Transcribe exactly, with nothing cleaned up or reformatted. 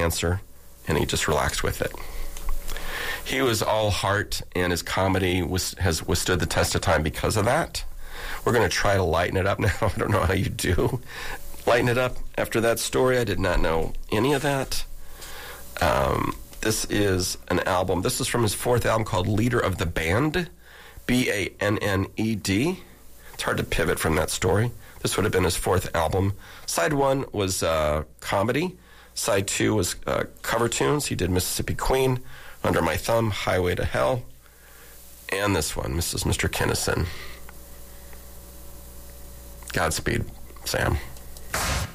cancer, and he just relaxed with it. He was all heart, and his comedy was, has withstood the test of time because of that. We're going to try to lighten it up now. I don't know how you do. Lighten it up after that story. I did not know any of that. Um, this is an album. This is from his fourth album called Leader of the Band, B A N N E D. It's hard to pivot from that story. This would have been his fourth album. Side one was uh, comedy. Side two was uh, cover tunes. He did Mississippi Queen, Under My Thumb, Highway to Hell, and this one, Missus Mister Kinnison. Godspeed, Sam.